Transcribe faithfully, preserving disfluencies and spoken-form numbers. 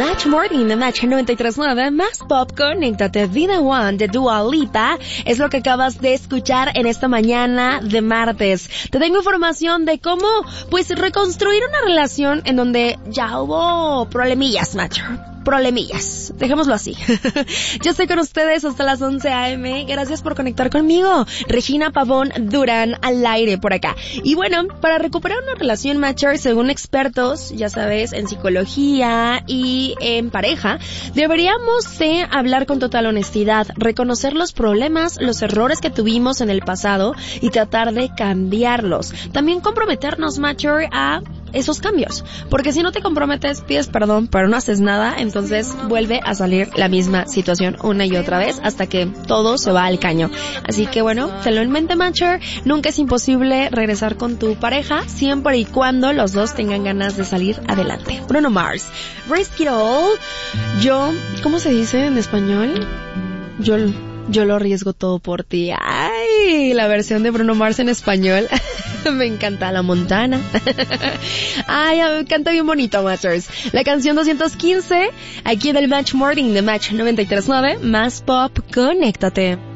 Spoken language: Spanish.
Match Morning de Match noventa y tres punto nueve, más pop, conéctate. Be the One de Dua Lipa es lo que acabas de escuchar en esta mañana de martes. Te tengo información de cómo, pues, reconstruir una relación en donde ya hubo problemillas, macho. Problemillas, dejémoslo así. Yo estoy con ustedes hasta las once a eme. Gracias por conectar conmigo. Regina Pavón Durán al aire por acá. Y bueno, para recuperar una relación matcher, según expertos, ya sabes, en psicología y en pareja, deberíamos de hablar con total honestidad, reconocer los problemas, los errores que tuvimos en el pasado y tratar de cambiarlos. También comprometernos, matcher, a esos cambios, porque si no te comprometes, pides perdón, pero no haces nada, entonces vuelve a salir la misma situación una y otra vez hasta que todo se va al caño. Así que bueno, tenlo en mente, matcher, nunca es imposible regresar con tu pareja, siempre y cuando los dos tengan ganas de salir adelante. Bruno Mars, Risk It All. Yo, ¿cómo se dice en español? Yo... Yo lo arriesgo todo por ti. Ay, la versión de Bruno Mars en español. Me encanta la Montana. Ay, canta bien bonito, Masters. La canción doscientos quince, aquí en el Match Morning de Match noventa y tres punto nueve, más pop, conéctate.